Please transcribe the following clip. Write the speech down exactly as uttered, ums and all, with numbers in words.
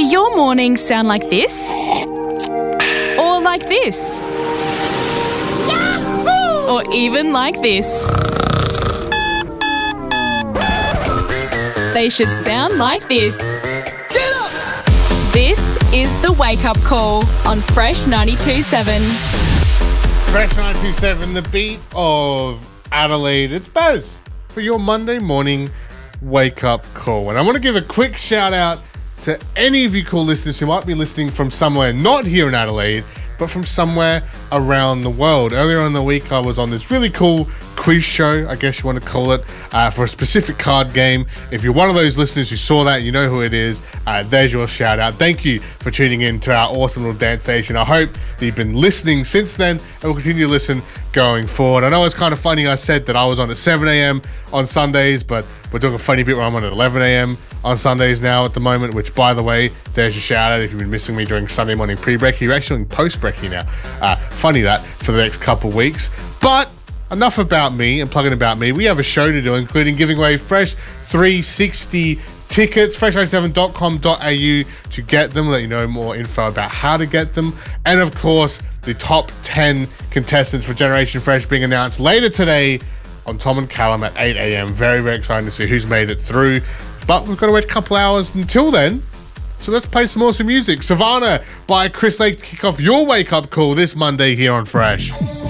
your mornings sound like this? Or like this? Yahoo! Or even like this? They should sound like this. Get up! This is the Wake Up Call on Fresh ninety-two point seven. Fresh ninety-two point seven, the beat of Adelaide. It's Baz for your Monday morning Wake Up Call. And I want to give a quick shout out to any of you cool listeners who might be listening from somewhere not here in Adelaide, but from somewhere around the world. Earlier in the week, I was on this really cool quiz show, I guess you want to call it, uh, for a specific card game. If you're one of those listeners who saw that, you know who it is. Uh, there's your shout out. Thank you for tuning in to our awesome little dance station. I hope that you've been listening since then and will continue to listen going forward. I know it's kind of funny I said that I was on at seven a.m. on Sundays, but we're doing a funny bit where I'm on at eleven a.m. on Sundays now at the moment, which, by the way, there's your shout out if you've been missing me during Sunday morning pre-brekkie. You're actually doing post-brekkie now. Uh, funny that for the next couple of weeks. But enough about me and plugging about me. We have a show to do, including giving away Fresh three sixty tickets, fresh ninety-seven dot com dot a u to get them. We'll let you know more info about how to get them. And of course, the top ten contestants for Generation Fresh being announced later today on Tom and Callum at eight a.m. Very, very exciting to see who's made it through. But we've got to wait a couple hours until then. So let's play some awesome music. Savannah by Chris Lake to kick off your wake-up call this Monday here on Fresh.